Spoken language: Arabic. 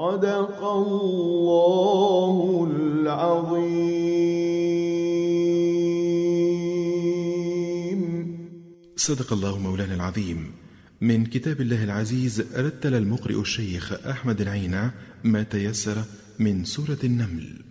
صدق الله العظيم. صدق الله مولانا العظيم. من كتاب الله العزيز رتل المقرئ الشيخ أحمد العينة ما تيسر من سورة النمل.